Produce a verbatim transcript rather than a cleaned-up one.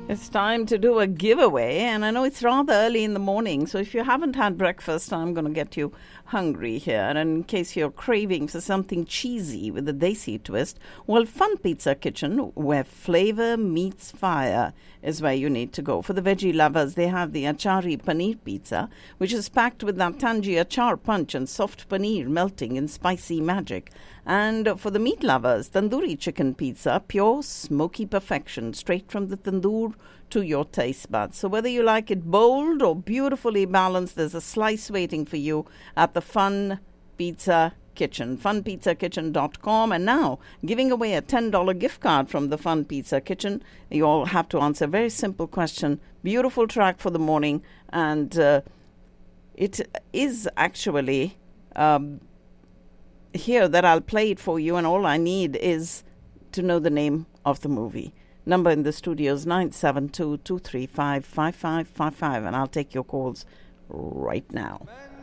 It's time to do a giveaway, and I know it's rather early in the morning, so if you haven't had breakfast, I'm going to get you hungry here. And in case you're craving for something cheesy with a desi twist, well, Fun Pizza Kitchen, where flavor meets fire, is where you need to go. For the veggie lovers, they have the Achari Paneer Pizza, which is packed with that tangy achar punch and soft paneer melting in spicy magic. And for the meat lovers, tandoori chicken pizza, pure smoky perfection, straight from the tandoor to your taste buds. So whether you like it bold or beautifully balanced, there's a slice waiting for you at the Fun Pizza Kitchen, fun pizza kitchen dot com. And now, giving away a ten dollars gift card from the Fun Pizza Kitchen. You all have to answer a very simple question. Beautiful track for the morning. And uh, it is actually... Um, here that I'll play it for you, and all I need is to know the name of the movie. Number in the studio is nine seven two, two three five, five five five five, and I'll take your calls right now.